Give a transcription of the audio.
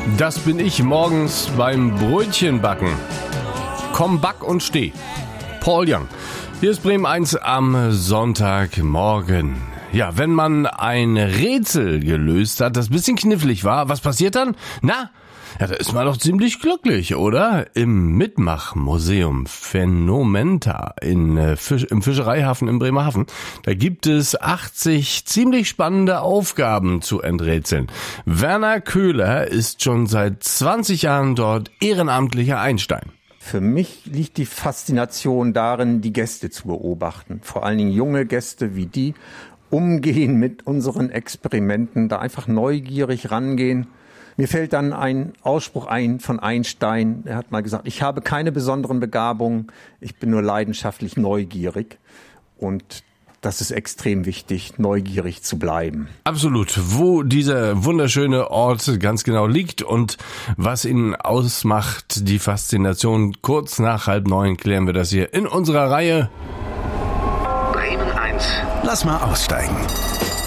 Das bin ich morgens beim Brötchenbacken. Komm, back und steh. Paul Young. Hier ist Bremen 1 am Sonntagmorgen. Ja, wenn man ein Rätsel gelöst hat, das ein bisschen knifflig war, was passiert dann? Na, ja, da ist man doch ziemlich glücklich, oder? Im Mitmachmuseum Phänomenta im Fischereihafen in Bremerhaven, da gibt es 80 ziemlich spannende Aufgaben zu enträtseln. Werner Köhler ist schon seit 20 Jahren dort ehrenamtlicher Einstein. Für mich liegt die Faszination darin, die Gäste zu beobachten. Vor allen Dingen junge Gäste, wie die umgehen mit unseren Experimenten, da einfach neugierig rangehen. Mir fällt dann ein Ausspruch ein von Einstein. Er hat mal gesagt, ich habe keine besonderen Begabungen, ich bin nur leidenschaftlich neugierig. Und das ist extrem wichtig, neugierig zu bleiben. Absolut. Wo dieser wunderschöne Ort ganz genau liegt und was ihn ausmacht, die Faszination, kurz nach 8:30 klären wir das hier in unserer Reihe Bremen 1. Lass mal aussteigen.